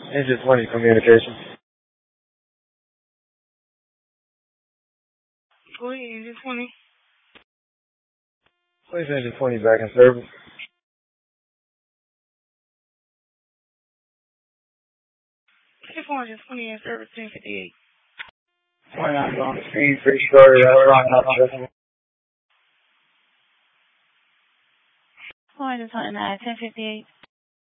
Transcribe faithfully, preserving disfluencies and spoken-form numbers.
Engine twenty communications. Go ahead, Engine twenty. Place Engine twenty back in service. Place Engine twenty in service ten fifty-eight. twenty-nine on the screen, three started out right Engine twenty-nine, ten fifty-eight.